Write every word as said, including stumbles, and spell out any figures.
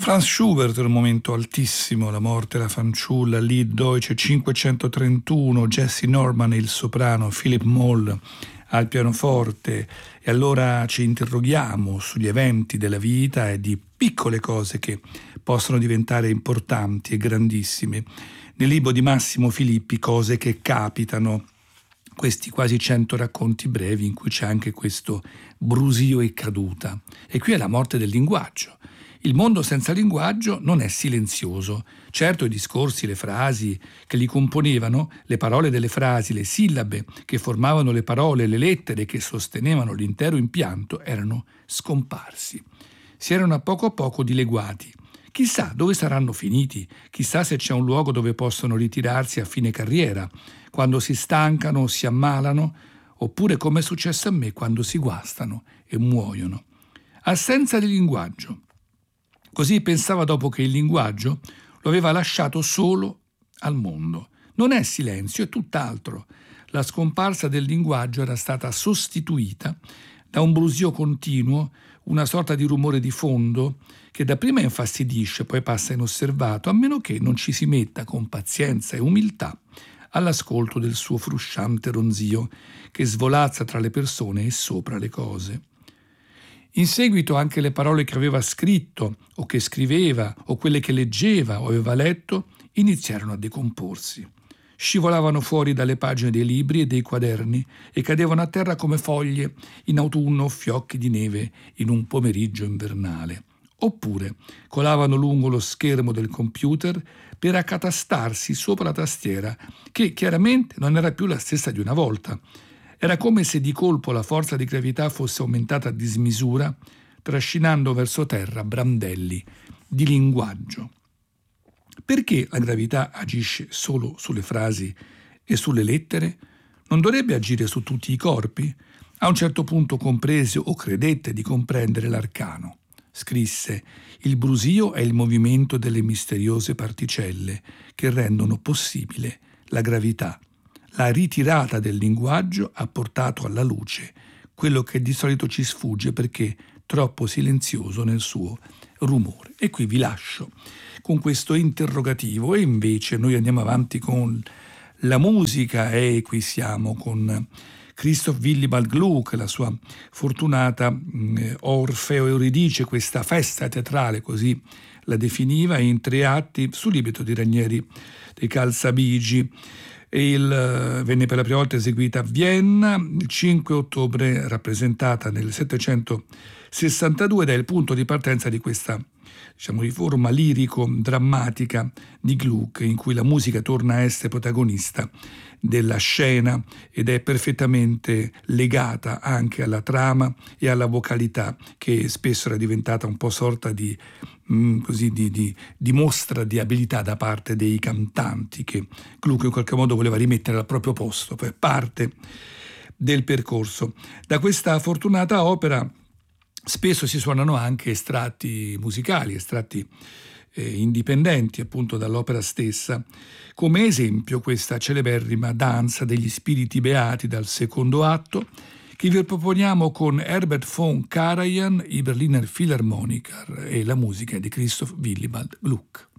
Franz Schubert, un momento altissimo, la morte della fanciulla, Lied Deutsche cinquecentotrentuno, Jesse Norman il soprano, Philip Moll al pianoforte, e allora ci interroghiamo sugli eventi della vita e di piccole cose che possono diventare importanti e grandissime. Nel libro di Massimo Filippi, Cose che capitano, questi quasi cento racconti brevi in cui c'è anche questo brusio e caduta. E qui è la morte del linguaggio. Il mondo senza linguaggio non è silenzioso. Certo, i discorsi, le frasi che li componevano, le parole delle frasi, le sillabe che formavano le parole, le lettere che sostenevano l'intero impianto erano scomparsi. Si erano a poco a poco dileguati. Chissà dove saranno finiti, chissà se c'è un luogo dove possono ritirarsi a fine carriera, quando si stancano o si ammalano, oppure come è successo a me quando si guastano e muoiono. Assenza di linguaggio. Così pensava dopo che il linguaggio lo aveva lasciato solo al mondo. Non è silenzio, è tutt'altro. La scomparsa del linguaggio era stata sostituita da un brusio continuo, una sorta di rumore di fondo che dapprima infastidisce, poi passa inosservato, a meno che non ci si metta con pazienza e umiltà all'ascolto del suo frusciante ronzio che svolazza tra le persone e sopra le cose. In seguito anche le parole che aveva scritto o che scriveva o quelle che leggeva o aveva letto iniziarono a decomporsi. Scivolavano fuori dalle pagine dei libri e dei quaderni e cadevano a terra come foglie in autunno o fiocchi di neve in un pomeriggio invernale. Oppure colavano lungo lo schermo del computer per accatastarsi sopra la tastiera, che chiaramente non era più la stessa di una volta. Era come se di colpo la forza di gravità fosse aumentata a dismisura, trascinando verso terra brandelli di linguaggio. Perché la gravità agisce solo sulle frasi e sulle lettere? Non dovrebbe agire su tutti i corpi? A un certo punto comprese o credette di comprendere l'arcano. Scrisse: il brusio è il movimento delle misteriose particelle che rendono possibile la gravità. La ritirata del linguaggio ha portato alla luce quello che di solito ci sfugge perché troppo silenzioso nel suo rumore. E qui vi lascio con questo interrogativo e invece noi andiamo avanti con la musica e qui siamo con Christoph Willibald Gluck, la sua fortunata mh, Orfeo e Euridice, questa festa teatrale, così la definiva, in tre atti su libretto di Ranieri dei Calzabigi. E il, venne per la prima volta eseguita a Vienna il cinque ottobre, rappresentata nel settecentosessantadue, ed è il punto di partenza di questa, diciamo, riforma lirico-drammatica di Gluck, in cui la musica torna a essere protagonista della scena ed è perfettamente legata anche alla trama e alla vocalità, che spesso era diventata un po' sorta di, mh, così, di, di, di mostra di abilità da parte dei cantanti, che Gluck in qualche modo voleva rimettere al proprio posto, per parte del percorso. Da questa fortunata opera spesso si suonano anche estratti musicali, estratti eh, indipendenti appunto dall'opera stessa, come esempio questa celeberrima Danza degli Spiriti Beati dal secondo atto, che vi proponiamo con Herbert von Karajan, i Berliner Philharmoniker, e la musica di Christoph Willibald Gluck.